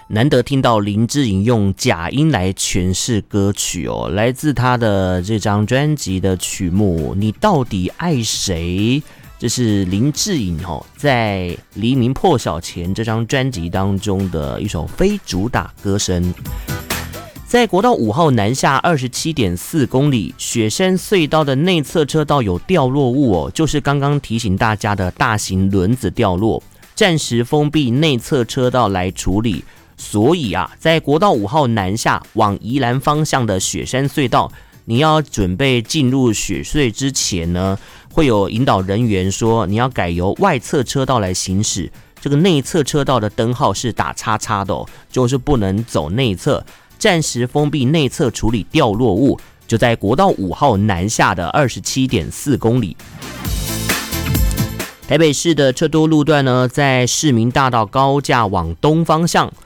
难得听到林志颖用假音来诠释歌曲哦，来自他的这张专辑的曲目《你到底爱谁》，这是林志颖在《黎明破晓前》这张专辑当中的一首非主打歌声。在国道5号南下 27.4 公里，雪山隧道的内侧车道有掉落物哦，就是刚刚提醒大家的大型轮子掉落，暂时封闭内侧车道来处理。所以在国道5号南下往宜兰方向的雪山隧道，你要准备进入雪隧之前呢，会有引导人员说你要改由外侧车道来行驶，这个内侧车道的灯号是打叉叉的就是不能走内侧，暂时封闭内侧处理掉落物，就在国道5号南下的 27.4 公里。台北市的车多路段呢，在市民大道高架往东方向，